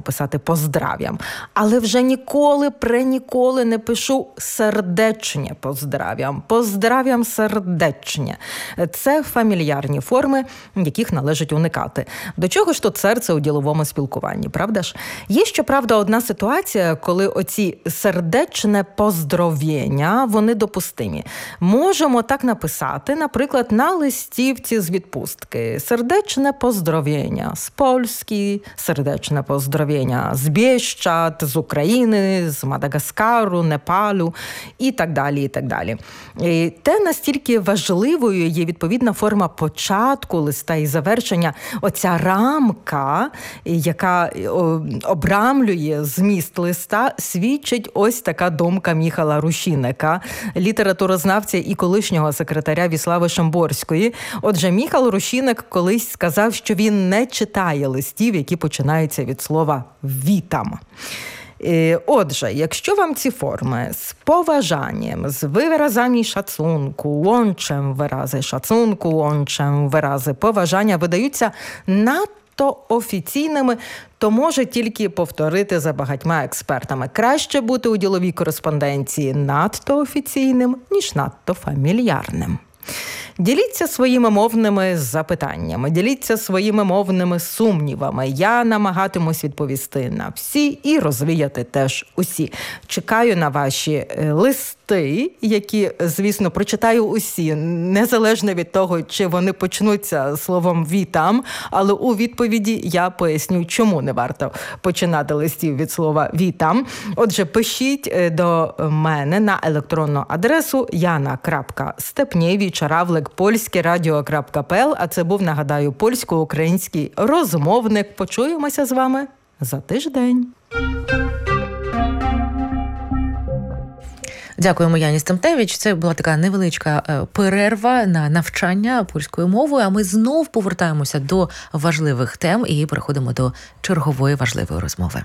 написати «поздрав'ям». Але вже ніколи не пишу сердечне «поздрав'ям». «Поздрав'ям» сердечне. Це фамільярні форми, яких належить уникати. До чого ж тут серце у діловому спілкуванні, правда ж? Є, щоправда, одна ситуація, коли оці сердечне поздрав'єння, вони допустимі. Можемо так написати, наприклад, на листівці з відпустки. Сердечне поздрав'єння з Польщі, сердечне поздрав'єння з Бієщад, з України, з Мадагаскару, Непалу і так далі, і так далі. І те настільки важливою є відповідна форма початку листа і завершення, оця рамка, яка обрамлює зміст листа, свідчить ось така думка Міхала Рущінека, літературознавця і колишнього секретаря Віслави Шимборської. Отже, Міхал Рущінек колись сказав, що він не читає листів, які починаються від слова «вітам». Отже, якщо вам ці форми з поважанням, з виразами шацунку, łączem wyrazy szacunku, łączem wyrazy поважання видаються надто офіційними, то може тільки повторити за багатьма експертами. Краще бути у діловій кореспонденції надто офіційним, ніж надто фамільярним. Діліться своїми мовними запитаннями, діліться своїми мовними сумнівами. Я намагатимусь відповісти на всі і розвіяти теж усі. Чекаю на ваші листи, які, звісно, прочитаю усі, незалежно від того, чи вони почнуться словом «вітам», але у відповіді я поясню, чому не варто починати листів від слова «вітам». Отже, пишіть до мене на електронну адресу jana.stepniewicz@polskieradio.pl, а це був, нагадаю, польсько-український розмовник. Почуємося з вами за тиждень. Дякуємо, Яні Стемтевич. Це була така невеличка перерва на навчання польською мовою, а ми знов повертаємося до важливих тем і переходимо до чергової важливої розмови.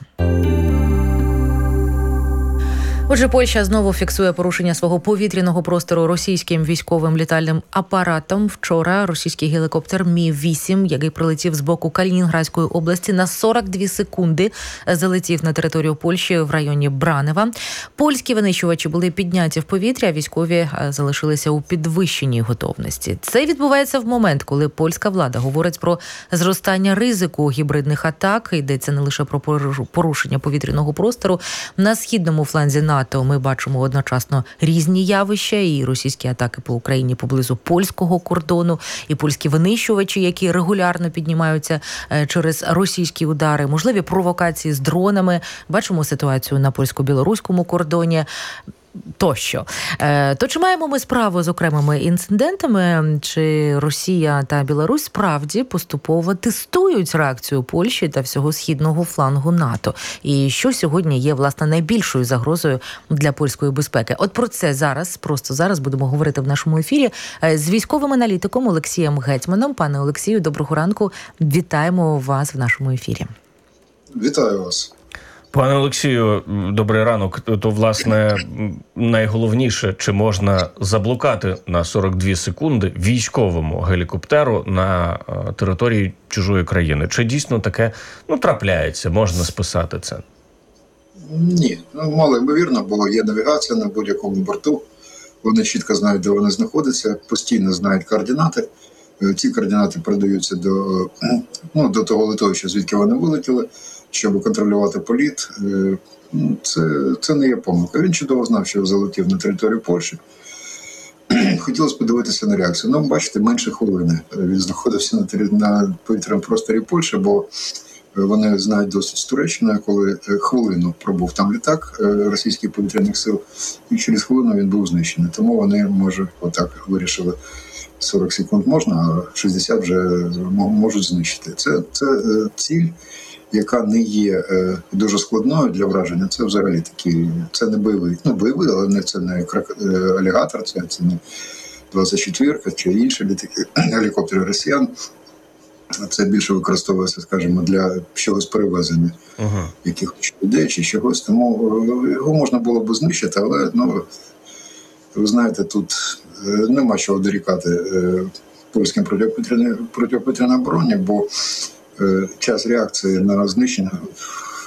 Отже, Польща знову фіксує порушення свого повітряного простору російським військовим літальним апаратом. Вчора російський гелікоптер Мі-8, який прилетів з боку Калінінградської області, на 42 секунди залетів на територію Польщі в районі Бранева. Польські винищувачі були підняті в повітря, військові залишилися у підвищеній готовності. Це відбувається в момент, коли польська влада говорить про зростання ризику гібридних атак. Йдеться не лише про порушення повітряного простору. На східному фланзі НАТО ми бачимо одночасно різні явища, і російські атаки по Україні поблизу польського кордону, і польські винищувачі, які регулярно піднімаються через російські удари, можливі провокації з дронами. Бачимо ситуацію на польсько-білоруському кордоні. Тощо. То чи маємо ми справу з окремими інцидентами? Чи Росія та Білорусь справді поступово тестують реакцію Польщі та всього східного флангу НАТО? І що сьогодні є, власне, найбільшою загрозою для польської безпеки? От про це просто зараз будемо говорити в нашому ефірі з військовим аналітиком Олексієм Гетьманом. Пане Олексію, доброго ранку. Вітаємо вас в нашому ефірі. Вітаю вас. Пане Олексію, добрий ранок. То, власне, найголовніше, чи можна заблукати на 42 секунди військовому гелікоптеру на території чужої країни? Чи дійсно таке, трапляється, можна списати це? Ні, мало ймовірно, бо є навігація на будь-якому борту. Вони чітко знають, де вони знаходяться, постійно знають координати. Ці координати передаються до того литовища, звідки вони вилетіли, щоб контролювати політ. Це не є помилка. Він чудово знав, що залетів на територію Польщі. Хотілося подивитися на реакцію. Бачите, менше хвилини він знаходився на повітряному просторі Польщі, бо вони знають досить з Туреччиною, коли хвилину пробув там літак російських повітряних сил, і через хвилину він був знищений. Тому вони, може, отак вирішили, 40 секунд можна, а 60 вже можуть знищити. Це ціль, яка не є дуже складною для враження. Це взагалі такий, це не бойовий. Бойовий, але це не алігатор, це не 24-ка чи інші гелікоптери росіян. Це більше використовується, скажімо, для чогось перевезення якихось людей чи чогось. Тому його можна було б знищити, але, ви знаєте, тут нема чого дорікати польським протиповітряній обороні, бо час реакції на знищення